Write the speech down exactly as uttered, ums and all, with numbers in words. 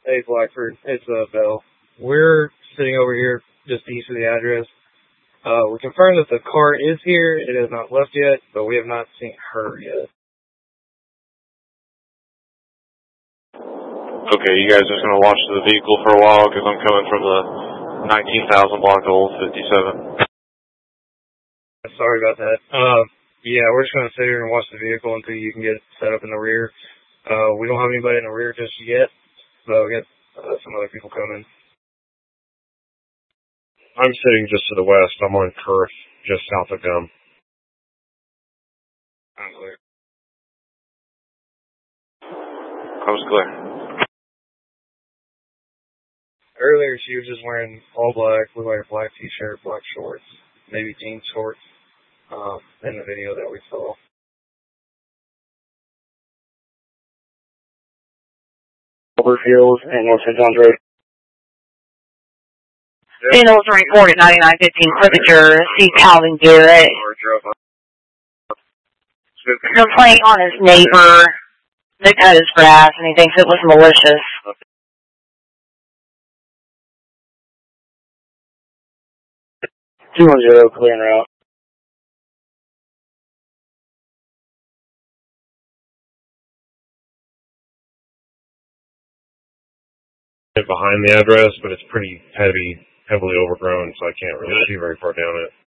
Hey, Blackford. It's uh, Bell. We're sitting over here just east of the address. Uh, we confirmed that the car is here. It has not left yet, but we have not seen her yet. Okay, you guys just going to watch the vehicle for a while because I'm coming from the nineteen thousand block of Old fifty-seven. Sorry about that. Uh, yeah, we're just going to sit here and watch the vehicle until you can get set up in the rear. Uh, we don't have anybody in the rear just yet, so we got uh, some other people coming. I'm sitting just to the west. I'm on Kurth, just south of Gum. I'm clear. I was clear. Earlier, she was just wearing all black, looked like a black t-shirt, black shorts, maybe jean shorts, um, in the video that we saw. Overfield and North Saint John's Road. Signals report at ninety-nine fifteen Clippinger, see Calvin Garrett. Complaint on his neighbor that cut his grass and he thinks it was malicious. two one zero, clear en route. Behind the address, but it's pretty heavy, heavily overgrown, so I can't really see very far down it.